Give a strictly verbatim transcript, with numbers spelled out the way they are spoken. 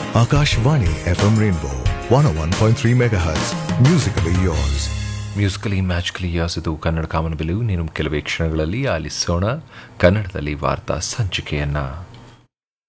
Akashvani F M Rainbow one ಓ one point three megahertz. Musically yours. Musically magically as ಇದು ಕನ್ನಡ ಕಾಮನಬಿಲ್ಲು. ನೀನು ಕೆಲವೇ ಕ್ಷಣಗಳಲ್ಲಿ ಆಲಿಸೋಣ ಕನ್ನಡದಲ್ಲಿ ವಾರ್ತಾ ಸಂಚಿಕೆಯನ್ನು.